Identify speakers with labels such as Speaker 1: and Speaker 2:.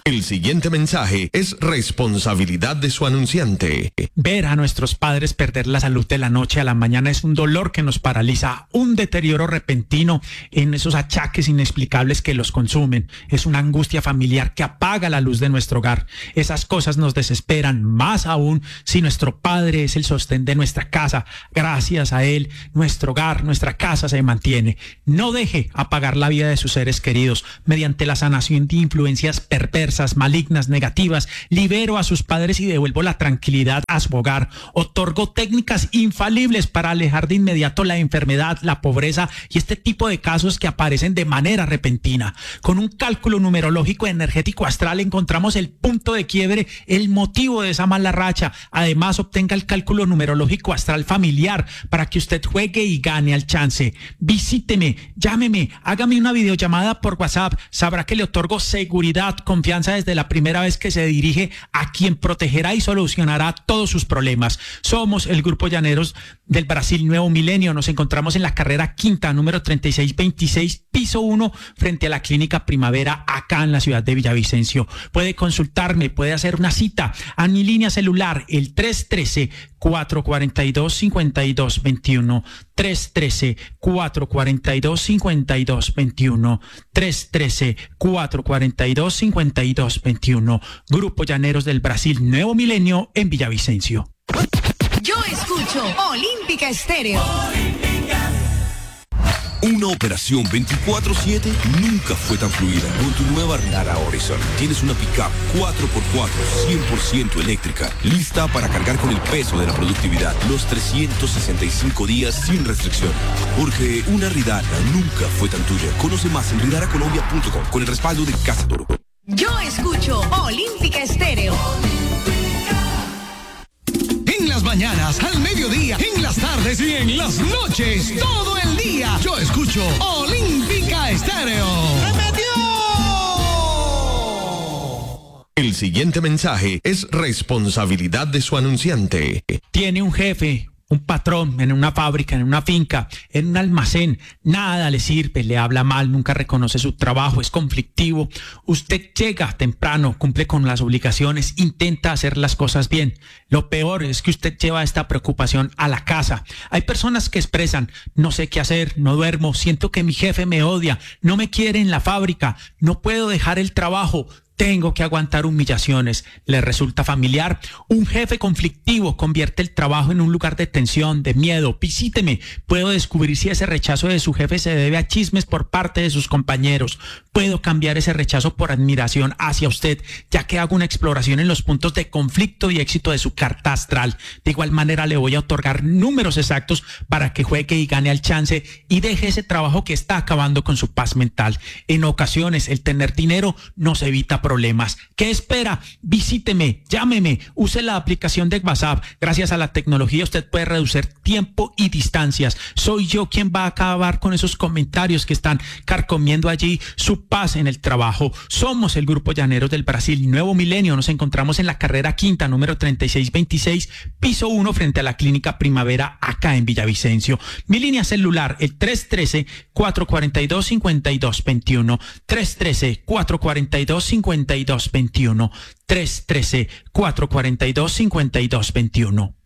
Speaker 1: El siguiente mensaje es responsabilidad de su anunciante.
Speaker 2: Ver a nuestros padres perder la salud de la noche a la mañana es un dolor que nos paraliza, un deterioro repentino en esos achaques inexplicables que los consumen. Es una angustia familiar que apaga la luz de nuestro hogar. Esas cosas nos desesperan, más aún si nuestro padre es el sostén de nuestra casa. Gracias a él, nuestro hogar, nuestra casa se mantiene. No deje apagar la vida de sus seres queridos mediante la sanación de influencias perversas, malignas, negativas. Libero a sus padres y devuelvo la tranquilidad a su hogar. Otorgo técnicas infalibles para alejar de inmediato la enfermedad, la pobreza y este tipo de casos que aparecen de manera repentina. Con un cálculo numerológico energético astral encontramos el punto de quiebre, el motivo de esa mala racha. Además, obtenga el cálculo numerológico astral familiar para que usted juegue y gane al chance. Visíteme, llámeme, hágame una videollamada por WhatsApp. Sabrá que le otorgo seguridad, confianza desde la primera vez que se dirige a quien protegerá y solucionará todos sus problemas. Somos el Grupo Llaneros del Brasil Nuevo Milenio. Nos encontramos en la carrera quinta, número 3626, piso 1, frente a la Clínica Primavera, acá en la ciudad de Villavicencio. Puede consultarme, puede hacer una cita a mi línea celular, el 313-442-5221, 313-442-5221, 313-442-5221. Grupo Llaneros del Brasil Nuevo Milenio en Villavicencio.
Speaker 3: Yo escucho Olímpica Estéreo.
Speaker 4: Una operación 24/7 nunca fue tan fluida. Con tu nueva Nara Horizon tienes una pick-up 4x4 100% eléctrica, lista para cargar con el peso de la productividad los 365 días sin restricción. Porque una Ridara nunca fue tan tuya. Conoce más en ridaracolombia.com con el respaldo de Casa Toro.
Speaker 3: Yo escucho Olímpica Estéreo.
Speaker 5: En las mañanas, al mediodía, en las tardes y en las noches, todo el día, yo escucho Olímpica Estéreo. ¡Repetió!
Speaker 1: El siguiente mensaje es responsabilidad de su anunciante.
Speaker 2: Tiene un jefe, un patrón en una fábrica, en una finca, en un almacén, nada le sirve, le habla mal, nunca reconoce su trabajo, es conflictivo. Usted llega temprano, cumple con las obligaciones, intenta hacer las cosas bien. Lo peor es que usted lleva esta preocupación a la casa. Hay personas que expresan, no sé qué hacer, no duermo, siento que mi jefe me odia, no me quiere en la fábrica, no puedo dejar el trabajo. Tengo que aguantar humillaciones. ¿Le resulta familiar? Un jefe conflictivo convierte el trabajo en un lugar de tensión, de miedo. Visíteme. Puedo descubrir si ese rechazo de su jefe se debe a chismes por parte de sus compañeros. Puedo cambiar ese rechazo por admiración hacia usted, ya que hago una exploración en los puntos de conflicto y éxito de su carta astral. De igual manera le voy a otorgar números exactos para que juegue y gane al chance y deje ese trabajo que está acabando con su paz mental. En ocasiones el tener dinero nos evita problemas. ¿Qué espera? Visíteme, llámeme, use la aplicación de WhatsApp. Gracias a la tecnología usted puede reducir tiempo y distancias. Soy yo quien va a acabar con esos comentarios que están carcomiendo allí su paz en el trabajo. Somos el Grupo Llaneros del Brasil Nuevo Milenio. Nos encontramos en la carrera quinta, número 3626, piso 1, frente a la Clínica Primavera, acá en Villavicencio. Mi línea celular, el 313-442-5221, 313-442-5221, 313-442-5221.